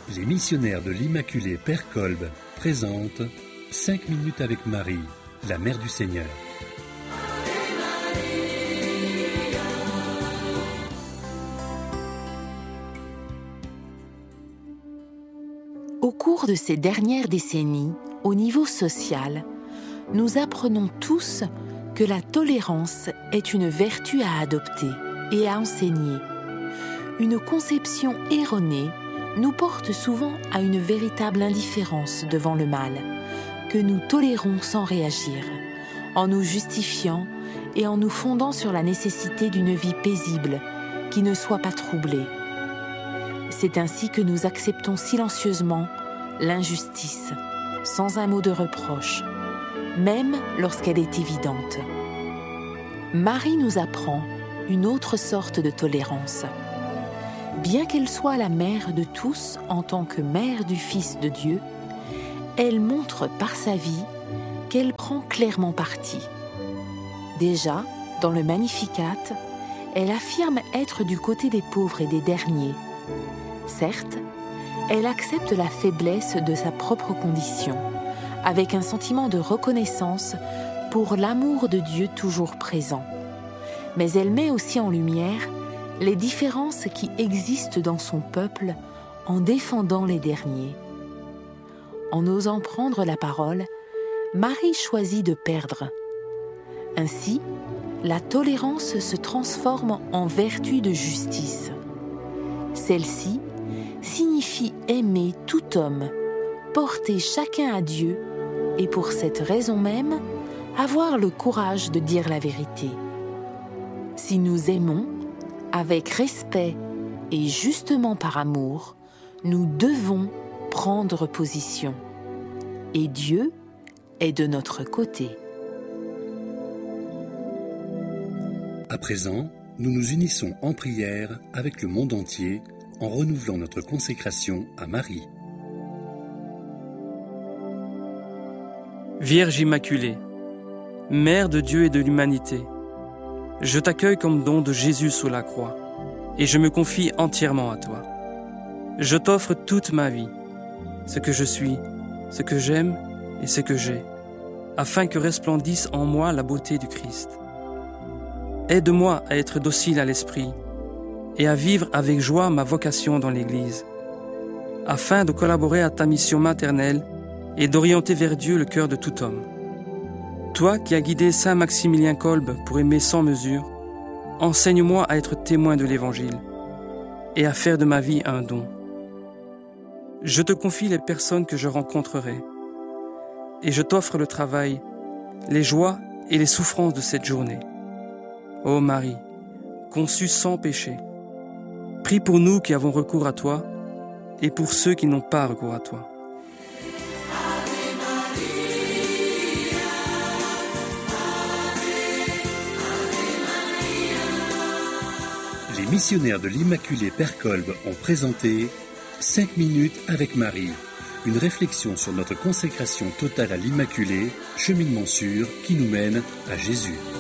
Les missionnaires de l'Immaculée Père Kolb présentent 5 minutes avec Marie, la Mère du Seigneur. Au cours de ces dernières décennies, au niveau social, nous apprenons tous que la tolérance est une vertu à adopter et à enseigner. Une conception erronée nous porte souvent à une véritable indifférence devant le mal, que nous tolérons sans réagir, en nous justifiant et en nous fondant sur la nécessité d'une vie paisible, qui ne soit pas troublée. C'est ainsi que nous acceptons silencieusement l'injustice, sans un mot de reproche, même lorsqu'elle est évidente. Marie nous apprend une autre sorte de tolérance. Bien qu'elle soit la mère de tous en tant que mère du Fils de Dieu, elle montre par sa vie qu'elle prend clairement parti. Déjà, dans le Magnificat, elle affirme être du côté des pauvres et des derniers. Certes, elle accepte la faiblesse de sa propre condition, avec un sentiment de reconnaissance pour l'amour de Dieu toujours présent. Mais elle met aussi en lumière les différences qui existent dans son peuple en défendant les derniers. En osant prendre la parole, Marie choisit de perdre. Ainsi, la tolérance se transforme en vertu de justice. Celle-ci signifie aimer tout homme, porter chacun à Dieu et pour cette raison même, avoir le courage de dire la vérité. Si nous aimons, avec respect et justement par amour, nous devons prendre position. Et Dieu est de notre côté. À présent, nous nous unissons en prière avec le monde entier en renouvelant notre consécration à Marie. Vierge Immaculée, Mère de Dieu et de l'humanité, je t'accueille comme don de Jésus sous la croix et je me confie entièrement à toi. Je t'offre toute ma vie, ce que je suis, ce que j'aime et ce que j'ai, afin que resplendisse en moi la beauté du Christ. Aide-moi à être docile à l'esprit et à vivre avec joie ma vocation dans l'Église, afin de collaborer à ta mission maternelle et d'orienter vers Dieu le cœur de tout homme. Toi qui as guidé Saint Maximilien Kolb pour aimer sans mesure, enseigne-moi à être témoin de l'Évangile et à faire de ma vie un don. Je te confie les personnes que je rencontrerai et je t'offre le travail, les joies et les souffrances de cette journée. Ô Marie, conçue sans péché, prie pour nous qui avons recours à toi et pour ceux qui n'ont pas recours à toi. Les missionnaires de l'Immaculée Père Kolb ont présenté 5 minutes avec Marie, une réflexion sur notre consécration totale à l'Immaculée, cheminement sûr qui nous mène à Jésus.